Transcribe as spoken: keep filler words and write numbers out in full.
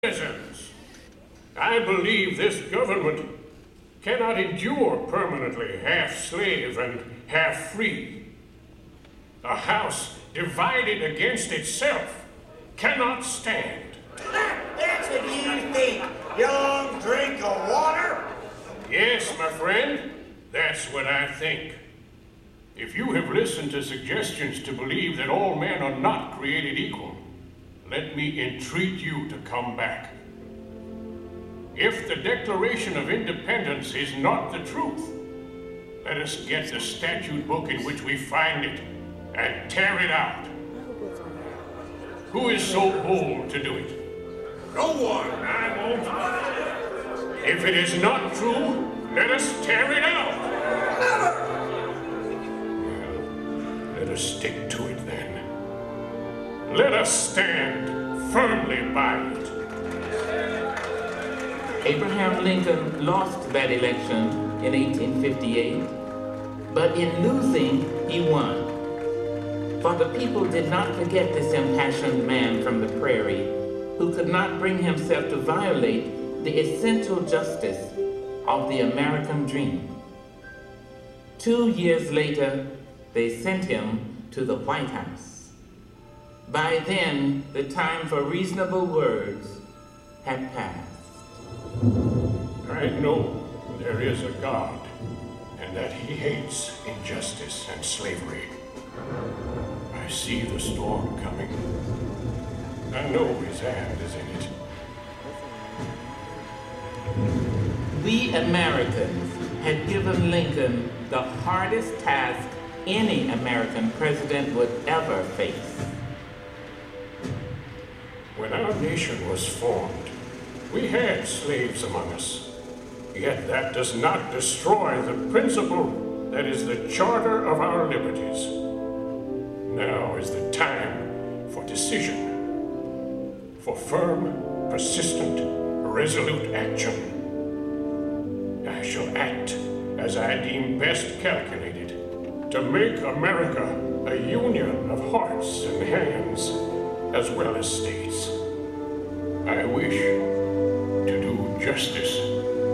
Citizens, I believe this government cannot endure permanently half slave and half free. A house divided against itself cannot stand. That's what you think, young drink of water? Yes, my friend, that's what I think. If you have listened to suggestions to believe that all men are not created equal, let me entreat you to come back. If the Declaration of Independence is not the truth, let us get the statute book in which we find it and tear it out. Who is so bold to do it? No one, I won't. If it is not true, let us tear it out. Never! Well, let us stick to it then. Let us stand firmly by it. Abraham Lincoln lost that election in eighteen fifty-eight, but in losing, he won. For the people did not forget this impassioned man from the prairie who could not bring himself to violate the essential justice of the American dream. Two years later, they sent him to the White House. By then, the time for reasonable words had passed. I know there is a God, and that he hates injustice and slavery. I see the storm coming. I know his hand is in it. We Americans had given Lincoln the hardest task any American president would ever face. When our nation was formed, we had slaves among us. Yet that does not destroy the principle that is the charter of our liberties. Now is the time for decision, for firm, persistent, resolute action. I shall act as I deem best calculated to make America a union of hearts and hands as well as states. I wish to do justice